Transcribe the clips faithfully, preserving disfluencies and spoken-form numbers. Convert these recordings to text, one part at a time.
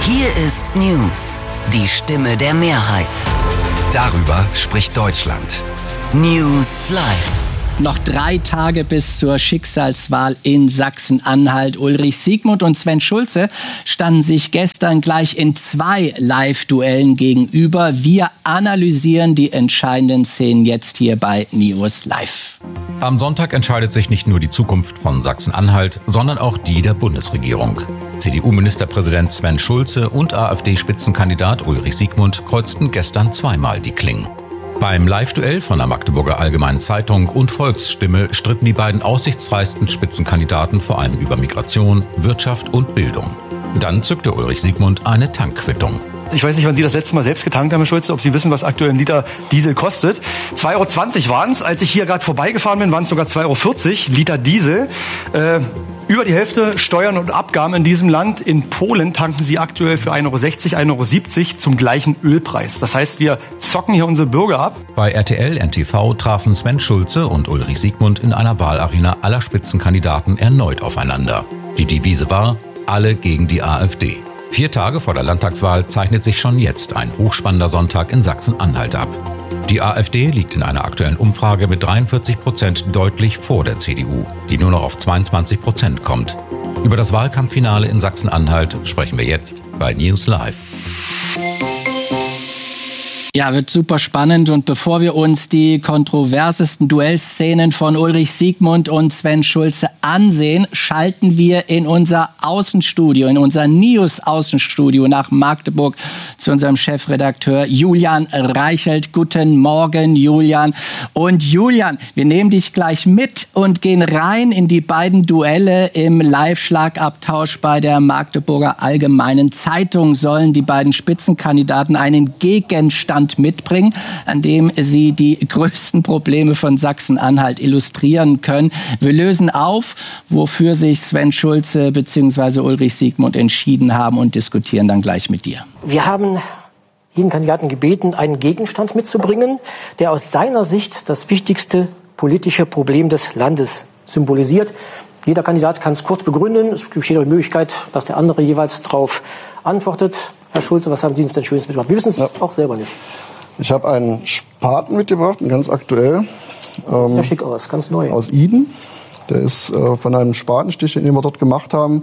Hier ist News, die Stimme der Mehrheit. Darüber spricht Deutschland. News Live. Noch drei Tage bis zur Schicksalswahl in Sachsen-Anhalt. Ulrich Siegmund und Sven Schulze standen sich gestern gleich in zwei Live-Duellen gegenüber. Wir analysieren die entscheidenden Szenen jetzt hier bei News Live. Am Sonntag entscheidet sich nicht nur die Zukunft von Sachsen-Anhalt, sondern auch die der Bundesregierung. C D U-Ministerpräsident Sven Schulze und AfD-Spitzenkandidat Ulrich Siegmund kreuzten gestern zweimal die Klingen. Beim Live-Duell von der Magdeburger Allgemeinen Zeitung und Volksstimme stritten die beiden aussichtsreichsten Spitzenkandidaten vor allem über Migration, Wirtschaft und Bildung. Dann zückte Ulrich Siegmund eine Tankquittung. Ich weiß nicht, wann Sie das letzte Mal selbst getankt haben, Herr Schulze, ob Sie wissen, was aktuell ein Liter Diesel kostet. zwei Euro zwanzig waren es. Als ich hier gerade vorbeigefahren bin, waren es sogar zwei Euro vierzig Liter Diesel. Äh, über die Hälfte Steuern und Abgaben in diesem Land. In Polen tanken Sie aktuell für ein Euro sechzig, ein Euro siebzig zum gleichen Ölpreis. Das heißt, wir zocken hier unsere Bürger ab. Bei R T L N T V trafen Sven Schulze und Ulrich Siegmund in einer Wahlarena aller Spitzenkandidaten erneut aufeinander. Die Devise war: alle gegen die AfD. Vier Tage vor der Landtagswahl zeichnet sich schon jetzt ein hochspannender Sonntag in Sachsen-Anhalt ab. Die AfD liegt in einer aktuellen Umfrage mit dreiundvierzig Prozent deutlich vor der C D U, die nur noch auf zweiundzwanzig Prozent kommt. Über das Wahlkampffinale in Sachsen-Anhalt sprechen wir jetzt bei News Live. Ja, wird super spannend. Und bevor wir uns die kontroversesten Duellszenen von Ulrich Siegmund und Sven Schulze ansehen, schalten wir in unser Außenstudio, in unser News-Außenstudio nach Magdeburg zu unserem Chefredakteur Julian Reichelt. Guten Morgen, Julian. Und Julian, wir nehmen dich gleich mit und gehen rein in die beiden Duelle im Live-Schlagabtausch bei der Magdeburger Allgemeinen Zeitung. Sollen die beiden Spitzenkandidaten einen Gegenstand mitbringen, an dem sie die größten Probleme von Sachsen-Anhalt illustrieren können. Wir lösen auf, wofür sich Sven Schulze bzw. Ulrich Siegmund entschieden haben und diskutieren dann gleich mit dir. Wir haben jeden Kandidaten gebeten, einen Gegenstand mitzubringen, der aus seiner Sicht das wichtigste politische Problem des Landes symbolisiert. Jeder Kandidat kann es kurz begründen. Es besteht auch die Möglichkeit, dass der andere jeweils darauf antwortet. Herr Schulze, was haben Sie uns denn Schönes mitgebracht? Wir wissen es ja auch selber nicht. Ich habe einen Spaten mitgebracht, ganz aktuell. Ähm, Sieht schick aus, ganz neu. Aus Iden. Der ist äh, von einem Spatenstich, den wir dort gemacht haben,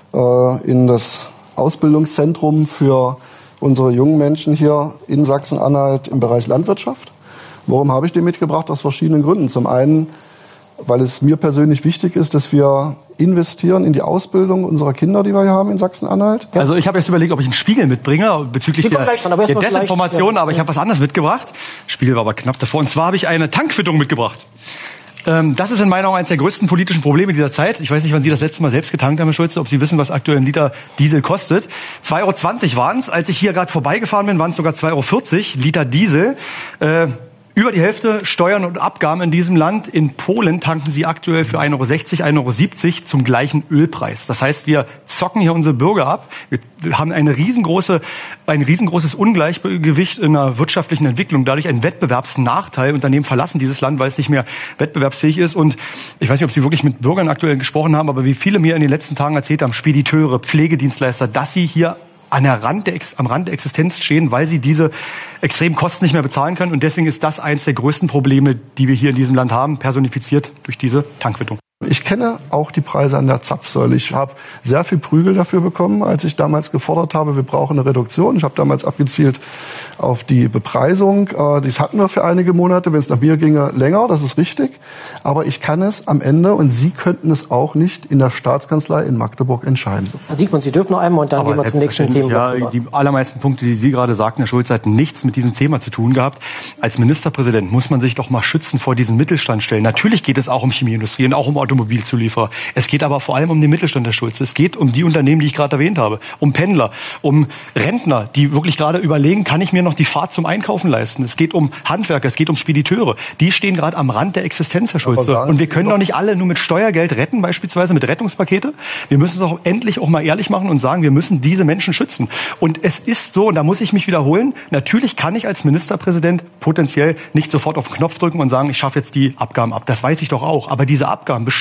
äh, in das Ausbildungszentrum für unsere jungen Menschen hier in Sachsen-Anhalt im Bereich Landwirtschaft. Warum habe ich den mitgebracht? Aus verschiedenen Gründen. Zum einen, weil es mir persönlich wichtig ist, dass wir investieren in die Ausbildung unserer Kinder, die wir hier haben in Sachsen-Anhalt. Also ich habe jetzt überlegt, ob ich einen Spiegel mitbringe bezüglich der, dran, aber der Desinformation, ja. aber ich habe was anderes mitgebracht. Spiegel war aber knapp davor. Und zwar habe ich eine Tankquittung mitgebracht. Ähm, das ist in meiner Augen eines der größten politischen Probleme dieser Zeit. Ich weiß nicht, wann Sie das letzte Mal selbst getankt haben, Herr Schulze, ob Sie wissen, was aktuell ein Liter Diesel kostet. zwei Euro zwanzig waren es. Als ich hier gerade vorbeigefahren bin, waren es sogar zwei Euro vierzig Liter Diesel. Äh, Über die Hälfte Steuern und Abgaben in diesem Land. In Polen tanken sie aktuell für ein Euro sechzig, ein Euro siebzig zum gleichen Ölpreis. Das heißt, wir zocken hier unsere Bürger ab. Wir haben eine riesengroße, ein riesengroßes Ungleichgewicht in der wirtschaftlichen Entwicklung. Dadurch einen Wettbewerbsnachteil. Unternehmen verlassen dieses Land, weil es nicht mehr wettbewerbsfähig ist. Und ich weiß nicht, ob Sie wirklich mit Bürgern aktuell gesprochen haben, aber wie viele mir in den letzten Tagen erzählt haben, Spediteure, Pflegedienstleister, dass sie hier an der Rand der, am Rand der Existenz stehen, weil sie diese extremen Kosten nicht mehr bezahlen können. Und deswegen ist das eines der größten Probleme, die wir hier in diesem Land haben, personifiziert durch diese Tankquittung. Ich kenne auch die Preise an der Zapfsäule. Ich habe sehr viel Prügel dafür bekommen, als ich damals gefordert habe, wir brauchen eine Reduktion. Ich habe damals abgezielt auf die Bepreisung. Das hatten wir für einige Monate, wenn es nach mir ginge, länger, das ist richtig. Aber ich kann es am Ende, und Sie könnten es auch nicht, in der Staatskanzlei in Magdeburg entscheiden. Herr Siegmund, Sie dürfen noch einmal und dann Aber gehen wir zum nächsten Thema. Ja, die allermeisten Punkte, die Sie gerade sagten, Herr Schulze, hatten nichts mit diesem Thema zu tun gehabt. Als Ministerpräsident muss man sich doch mal schützen vor diesen Mittelstandstellen. Natürlich geht es auch um Chemieindustrie und auch um Automobilzulieferer. Es geht aber vor allem um den Mittelstand, Herr Schulze. Es geht um die Unternehmen, die ich gerade erwähnt habe. Um Pendler, um Rentner, die wirklich gerade überlegen, kann ich mir noch die Fahrt zum Einkaufen leisten? Es geht um Handwerker, es geht um Spediteure. Die stehen gerade am Rand der Existenz, Herr Schulze. Und wir können doch nicht alle nur mit Steuergeld retten, beispielsweise mit Rettungspakete. Wir müssen es doch endlich auch mal ehrlich machen und sagen, wir müssen diese Menschen schützen. Und es ist so, und da muss ich mich wiederholen, natürlich kann ich als Ministerpräsident potenziell nicht sofort auf den Knopf drücken und sagen, ich schaffe jetzt die Abgaben ab. Das weiß ich doch auch. Aber diese Abgaben bestehen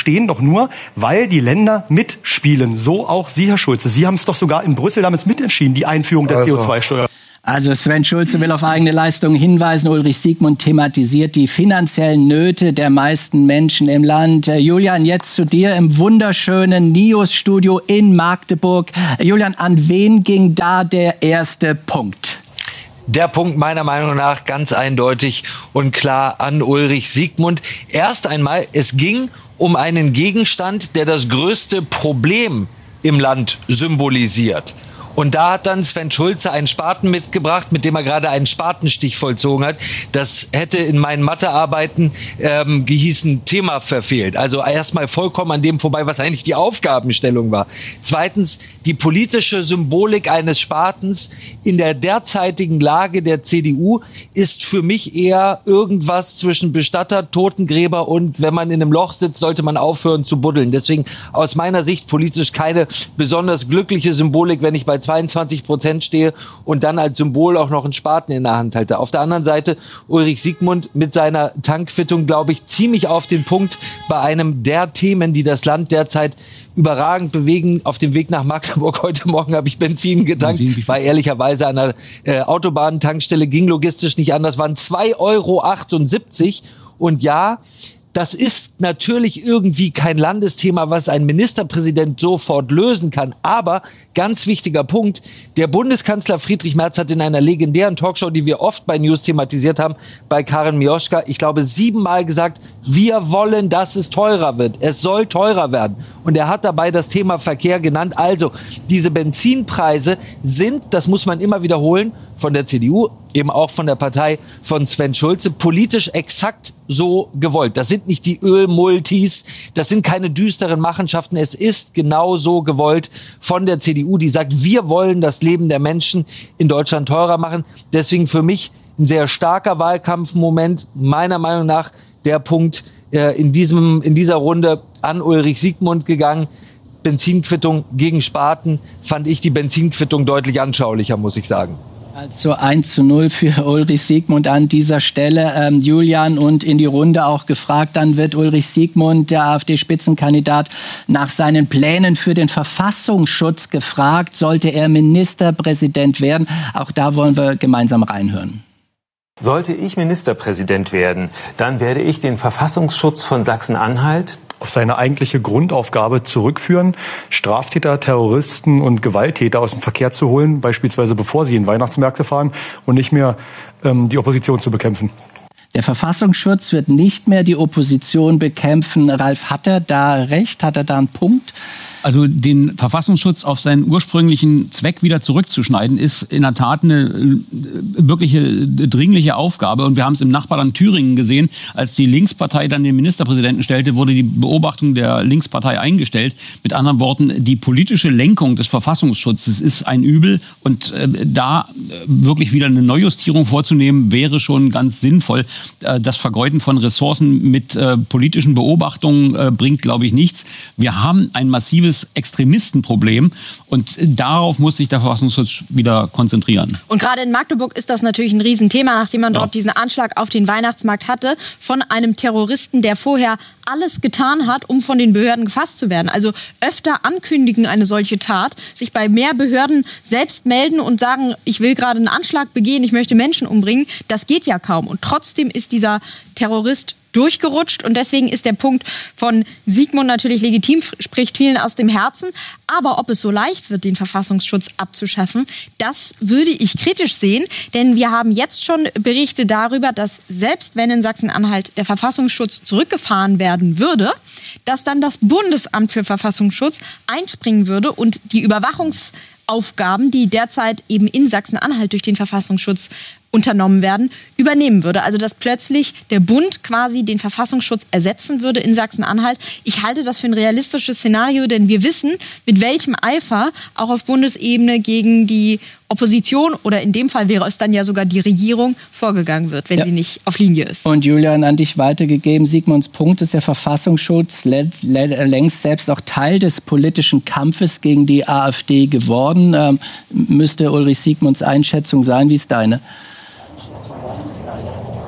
entstehen doch nur, weil die Länder mitspielen. So auch Sie, Herr Schulze. Sie haben es doch sogar in Brüssel damals mitentschieden, die Einführung der also. C O zwei Steuer. Also Sven Schulze will auf eigene Leistungen hinweisen. Ulrich Siegmund thematisiert die finanziellen Nöte der meisten Menschen im Land. Äh, Julian, jetzt zu dir im wunderschönen Nios-Studio in Magdeburg. Äh, Julian, an wen ging da der erste Punkt? Der Punkt meiner Meinung nach ganz eindeutig und klar an Ulrich Siegmund. Erst einmal, es ging um einen Gegenstand, der das größte Problem im Land symbolisiert. Und da hat dann Sven Schulze einen Spaten mitgebracht, mit dem er gerade einen Spatenstich vollzogen hat. Das hätte in meinen Mathearbeiten ähm, gehießen Thema verfehlt. Also erstmal vollkommen an dem vorbei, was eigentlich die Aufgabenstellung war. Zweitens, die politische Symbolik eines Spatens in der derzeitigen Lage der C D U ist für mich eher irgendwas zwischen Bestatter, Totengräber und wenn man in einem Loch sitzt, sollte man aufhören zu buddeln. Deswegen aus meiner Sicht politisch keine besonders glückliche Symbolik, wenn ich bei zweiundzwanzig Prozent stehe und dann als Symbol auch noch einen Spaten in der Hand halte. Auf der anderen Seite Ulrich Siegmund mit seiner Tankquittung, glaube ich, ziemlich auf den Punkt bei einem der Themen, die das Land derzeit überragend bewegen. Auf dem Weg nach Magdeburg heute Morgen habe ich Benzin getankt, Benzin, war ehrlicherweise an der äh, Autobahntankstelle, ging logistisch nicht anders, waren zwei Euro achtundsiebzig und ja, das ist natürlich irgendwie kein Landesthema, was ein Ministerpräsident sofort lösen kann. Aber, ganz wichtiger Punkt, der Bundeskanzler Friedrich Merz hat in einer legendären Talkshow, die wir oft bei News thematisiert haben, bei Karin Mioschka, ich glaube siebenmal gesagt, wir wollen, dass es teurer wird. Es soll teurer werden. Und er hat dabei das Thema Verkehr genannt. Also, diese Benzinpreise sind, das muss man immer wiederholen, von der C D U, eben auch von der Partei von Sven Schulze, politisch exakt so gewollt. Das sind nicht die Ölmultis, das sind keine düsteren Machenschaften. Es ist genau so gewollt von der C D U, die sagt, wir wollen das Leben der Menschen in Deutschland teurer machen. Deswegen für mich ein sehr starker Wahlkampfmoment, meiner Meinung nach der Punkt äh, in diesem in dieser Runde an Ulrich Siegmund gegangen. Benzinquittung gegen Spaten, fand ich die Benzinquittung deutlich anschaulicher, muss ich sagen. Also eins zu null für Ulrich Siegmund an dieser Stelle. Ähm, Julian, und in die Runde auch gefragt, dann wird Ulrich Siegmund, der AfD-Spitzenkandidat, nach seinen Plänen für den Verfassungsschutz gefragt. Sollte er Ministerpräsident werden? Auch da wollen wir gemeinsam reinhören. Sollte ich Ministerpräsident werden, dann werde ich den Verfassungsschutz von Sachsen-Anhalt auf seine eigentliche Grundaufgabe zurückführen, Straftäter, Terroristen und Gewalttäter aus dem Verkehr zu holen, beispielsweise bevor sie in Weihnachtsmärkte fahren und nicht mehr ähm, die Opposition zu bekämpfen. Der Verfassungsschutz wird nicht mehr die Opposition bekämpfen. Ralf, hat er da recht? Hat er da einen Punkt? Also den Verfassungsschutz auf seinen ursprünglichen Zweck wieder zurückzuschneiden, ist in der Tat eine wirkliche dringliche Aufgabe. Und wir haben es im Nachbarland Thüringen gesehen, als die Linkspartei dann den Ministerpräsidenten stellte, wurde die Beobachtung der Linkspartei eingestellt. Mit anderen Worten, die politische Lenkung des Verfassungsschutzes ist ein Übel. Und äh, da wirklich wieder eine Neujustierung vorzunehmen, wäre schon ganz sinnvoll. Äh, das Vergeuden von Ressourcen mit äh, politischen Beobachtungen äh, bringt, glaube ich, nichts. Wir haben ein massives Extremistenproblem und darauf muss sich der Verfassungsschutz wieder konzentrieren. Und gerade in Magdeburg ist das natürlich ein Riesenthema, nachdem man dort ja. diesen Anschlag auf den Weihnachtsmarkt hatte von einem Terroristen, der vorher alles getan hat, um von den Behörden gefasst zu werden. Also öfter ankündigen eine solche Tat, sich bei mehr Behörden selbst melden und sagen, ich will gerade einen Anschlag begehen, ich möchte Menschen umbringen. Das geht ja kaum. Und trotzdem ist dieser Terrorist durchgerutscht und deswegen ist der Punkt von Siegmund natürlich legitim, spricht vielen aus dem Herzen. Aber ob es so leicht wird, den Verfassungsschutz abzuschaffen, das würde ich kritisch sehen, denn wir haben jetzt schon Berichte darüber, dass selbst wenn in Sachsen-Anhalt der Verfassungsschutz zurückgefahren werden würde, dass dann das Bundesamt für Verfassungsschutz einspringen würde und die Überwachungsaufgaben, die derzeit eben in Sachsen-Anhalt durch den Verfassungsschutz unternommen werden, übernehmen würde. Also dass plötzlich der Bund quasi den Verfassungsschutz ersetzen würde in Sachsen-Anhalt. Ich halte das für ein realistisches Szenario, denn wir wissen, mit welchem Eifer auch auf Bundesebene gegen die Opposition oder in dem Fall wäre es dann ja sogar die Regierung vorgegangen wird, wenn ja. sie nicht auf Linie ist. Und Julian, an dich weitergegeben, Siegmunds Punkt ist, der Verfassungsschutz längst selbst auch Teil des politischen Kampfes gegen die AfD geworden. Ähm, müsste Ulrich Siegmunds Einschätzung sein, wie ist deine?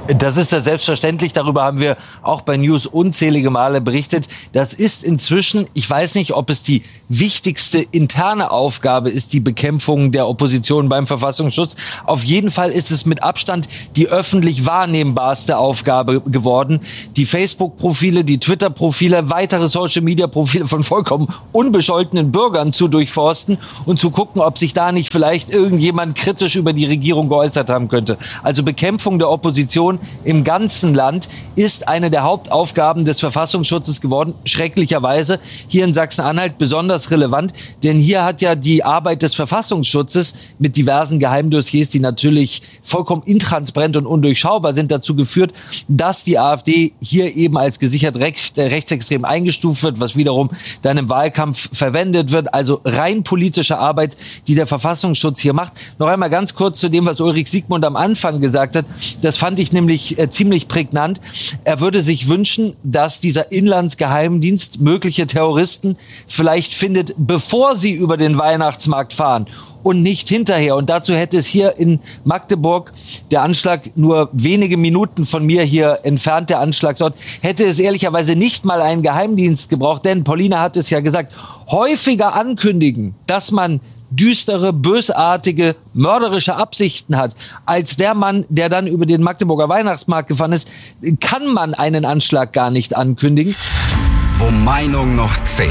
Das ist ja selbstverständlich. Darüber haben wir auch bei News unzählige Male berichtet. Das ist inzwischen, ich weiß nicht, ob es die wichtigste interne Aufgabe ist, die Bekämpfung der Opposition beim Verfassungsschutz. Auf jeden Fall ist es mit Abstand die öffentlich wahrnehmbarste Aufgabe geworden. Die Facebook-Profile, die Twitter-Profile, weitere Social-Media-Profile von vollkommen unbescholtenen Bürgern zu durchforsten und zu gucken, ob sich da nicht vielleicht irgendjemand kritisch über die Regierung geäußert haben könnte. Also Bekämpfung der Opposition im ganzen Land ist eine der Hauptaufgaben des Verfassungsschutzes geworden. Schrecklicherweise hier in Sachsen-Anhalt besonders relevant, denn hier hat ja die Arbeit des Verfassungsschutzes mit diversen Geheimdossiers, die natürlich vollkommen intransparent und undurchschaubar sind, dazu geführt, dass die AfD hier eben als gesichert rechts, äh, rechtsextrem eingestuft wird, was wiederum dann im Wahlkampf verwendet wird. Also rein politische Arbeit, die der Verfassungsschutz hier macht. Noch einmal ganz kurz zu dem, was Ulrich Siegmund am Anfang gesagt hat. Das fand ich nämlich äh, ziemlich prägnant. Er würde sich wünschen, dass dieser Inlandsgeheimdienst mögliche Terroristen vielleicht findet, bevor sie über den Weihnachtsmarkt fahren und nicht hinterher. Und dazu hätte es hier in Magdeburg, der Anschlag nur wenige Minuten von mir hier entfernt, der Anschlagsort, hätte es ehrlicherweise nicht mal einen Geheimdienst gebraucht, denn Paulina hat es ja gesagt, häufiger ankündigen, dass man düstere, bösartige, mörderische Absichten hat, als der Mann, der dann über den Magdeburger Weihnachtsmarkt gefahren ist, kann man einen Anschlag gar nicht ankündigen. Wo Meinung noch zählt.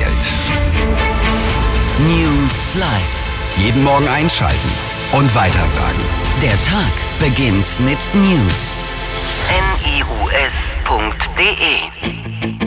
News Live. Jeden Morgen einschalten und weitersagen. Der Tag beginnt mit News. N I U S punkt D E